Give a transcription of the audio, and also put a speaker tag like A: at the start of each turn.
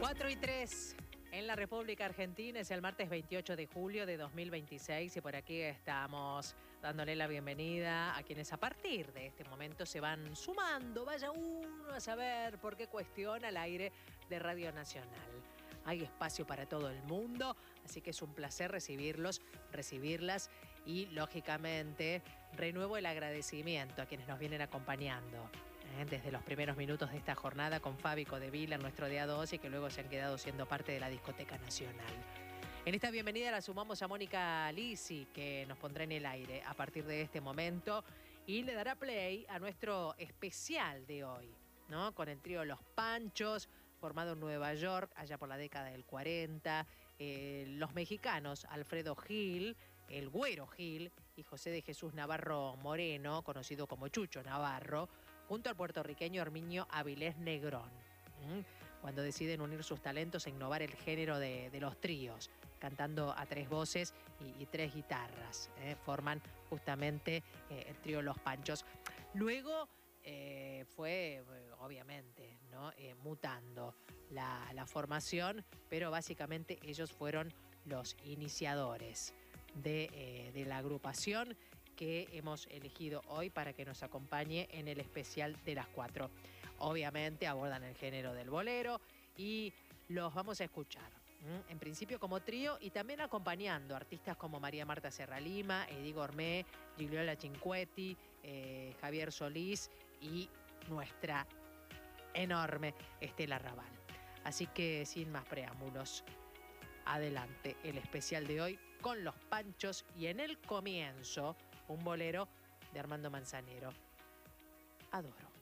A: 4:03 en la República Argentina. Es el martes 28 de julio de 2026 y por aquí estamos dándole la bienvenida a quienes a partir de este momento se van sumando. Vaya uno a saber por qué cuestiona al aire de Radio Nacional. Hay espacio para todo el mundo, así que es un placer recibirlos, recibirlas y, lógicamente, renuevo el agradecimiento a quienes nos vienen acompañando desde los primeros minutos de esta jornada con Fabi Codevila, nuestro día 2, y que luego se han quedado siendo parte de la Discoteca Nacional. En esta bienvenida la sumamos a Mónica Lisi, que nos pondrá en el aire a partir de este momento y le dará play a nuestro especial de hoy, ¿no? Con el trío Los Panchos, formado en Nueva York allá por la década del 40, los mexicanos Alfredo Gil, el Güero Gil y José de Jesús Navarro Moreno, conocido como Chucho Navarro, junto al puertorriqueño Herminio Avilés Negrón, cuando deciden unir sus talentos e innovar el género de los tríos, cantando a tres voces y tres guitarras. Forman justamente el trío Los Panchos. Luego fue, obviamente, ¿no? Mutando la formación, pero básicamente ellos fueron los iniciadores de la agrupación que hemos elegido hoy para que nos acompañe en el especial de las 4. Obviamente abordan el género del bolero y los vamos a escuchar, en principio como trío y también acompañando artistas como María Marta Serralima, Eddie Gourmet, Gigliola Cinquetti, Javier Solís y nuestra enorme Estela Raval. Así que sin más preámbulos, adelante el especial de hoy con Los Panchos y en el comienzo un bolero de Armando Manzanero. Adoro.